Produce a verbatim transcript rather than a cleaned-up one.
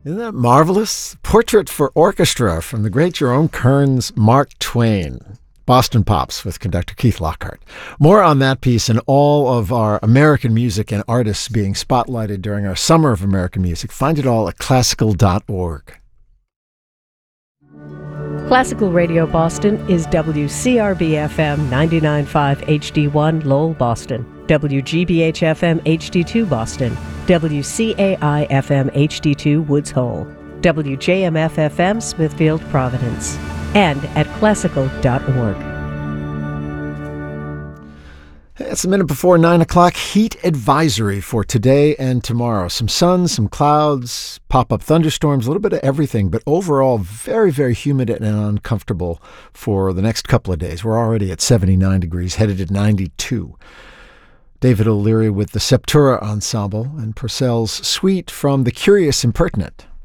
Isn't that marvelous? Portrait for Orchestra from the great Jerome Kern's Mark Twain. Boston Pops with conductor Keith Lockhart. More on that piece and all of our American music and artists being spotlighted during our Summer of American Music. Find it all at classical dot org. Classical Radio Boston is W C R B F M ninety-nine point five H D one Lowell, Boston, W G B H F M H D two Boston, W C A I F M H D two Woods Hole, W J M F F M Smithfield, Providence, and at classical dot org. It's a minute before nine o'clock. Heat advisory for today and tomorrow. Some sun, some clouds, pop-up thunderstorms, a little bit of everything, but overall very, very humid and uncomfortable for the next couple of days. We're already at seventy-nine degrees, headed at ninety-two. David O'Leary with the Septura Ensemble and Purcell's Suite from The Curious Impertinent.